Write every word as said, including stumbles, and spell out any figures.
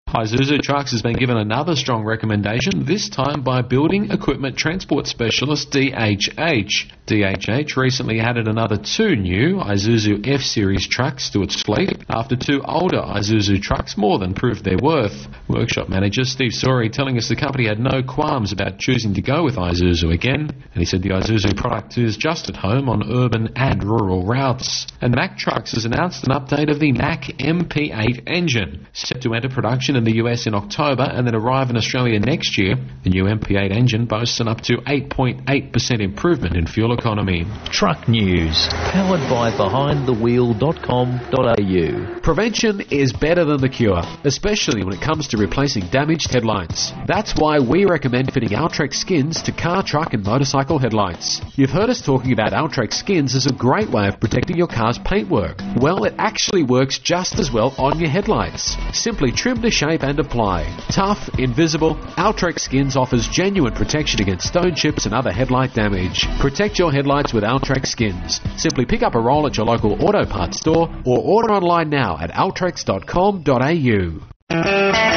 Isuzu Trucks has been given another strong recommendation, this time by Building Equipment Transport Specialist D H H. D H H recently added another two new Isuzu F-Series trucks to its fleet after two older Isuzu trucks more than proved their worth. Workshop manager Steve Sorey telling us the company had no qualms about choosing to go with Isuzu again, and he said the Isuzu product is just at home on urban and rural routes. And Mack Trucks has announced an update of the Mack M P eight engine, set to enter production in the U S in October and then arrive in Australia next year. The new M P eight engine boasts an up to eight point eight percent improvement in fuel economy. Truck News, powered by behind the wheel dot com dot a u. Prevention is better than the cure, especially when it comes to replacing damaged headlights. That's why we recommend fitting Altrex skins to car, truck and motorcycle headlights. You've heard us talking about Altrex skins as a great way of protecting your car's paintwork. Well, it actually works just as well on your headlights. Simply trim to shape and apply. Tough, invisible, Altrex skins offers genuine protection against stone chips and other headlight damage. Protect your headlights with Altrex skins. Simply pick up a roll at your local auto parts store or order online now at altrex dot com dot a u.